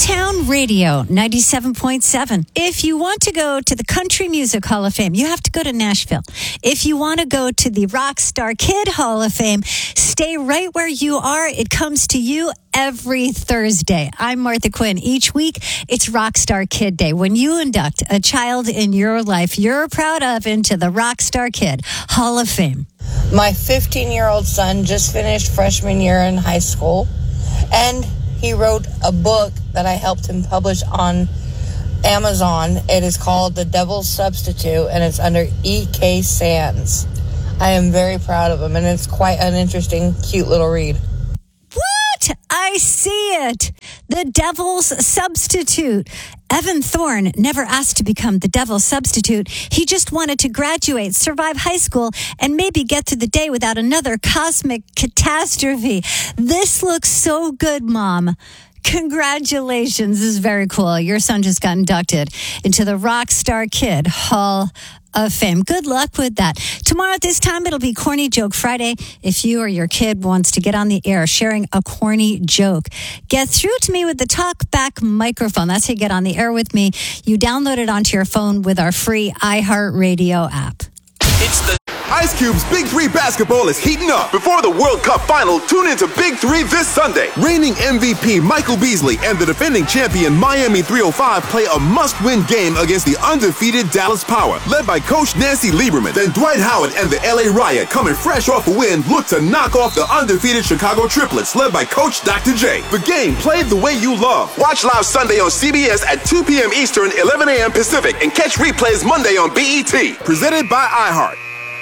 Town Radio 97.7. If you want to go to the Country Music Hall of Fame, you have to go to Nashville. If you want to go to the Rockstar Kid Hall of Fame, stay right where you are. It comes to you every Thursday. I'm Martha Quinn. Each week, it's Rockstar Kid Day. When you induct a child in your life you're proud of into the Rockstar Kid Hall of Fame. My 15-year-old son just finished freshman year in high school, and he wrote a book that I helped him publish on Amazon. It is called The Devil's Substitute, and it's under E.K. Sands. I am very proud of him, and it's quite an interesting, cute little read. What? I see it. The Devil's Substitute. Evan Thorne never asked to become the Devil's Substitute. He just wanted to graduate, survive high school, and maybe get through the day without another cosmic catastrophe. This looks so good, Mom. Congratulations. This is very cool. Your son just got inducted into the Rockstar Kid Hall of Fame. Good luck with that. Tomorrow at this time, it'll be Corny Joke Friday. If you or your kid wants to get on the air sharing a corny joke, get through to me with the TalkBack microphone. That's how you get on the air with me. You download it onto your phone with our free iHeartRadio app. It's the Ice Cube's Big 3 basketball is heating up. Before the World Cup final, tune into Big 3 this Sunday. Reigning MVP Michael Beasley and the defending champion Miami 305 play a must-win game against the undefeated Dallas Power, led by Coach Nancy Lieberman. Then Dwight Howard and the LA Riot, coming fresh off a win, look to knock off the undefeated Chicago Triplets, led by Coach Dr. J. The game played the way you love. Watch live Sunday on CBS at 2 p.m. Eastern, 11 a.m. Pacific, and catch replays Monday on BET. Presented by iHeart.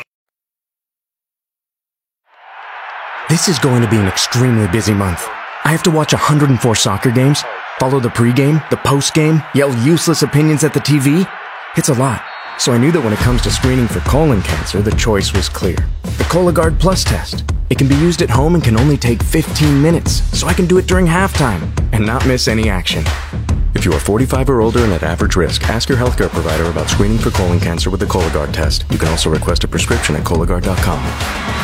This is going to be an extremely busy month. I have to watch 104 soccer games, follow the pregame, the postgame, yell useless opinions at the TV. It's a lot. So I knew that when it comes to screening for colon cancer, the choice was clear. The Cologuard Plus test. It can be used at home and can only take 15 minutes, so I can do it during halftime and not miss any action. If you are 45 or older and at average risk, ask your healthcare provider about screening for colon cancer with the Cologuard test. You can also request a prescription at Cologuard.com.